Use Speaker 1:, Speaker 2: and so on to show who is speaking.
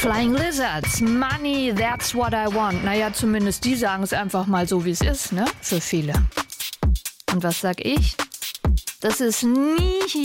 Speaker 1: Flying Lizards, Money, that's what I want. Naja, zumindest die sagen es einfach mal so, wie es ist, ne? Für viele. Und was sag ich? Das ist nie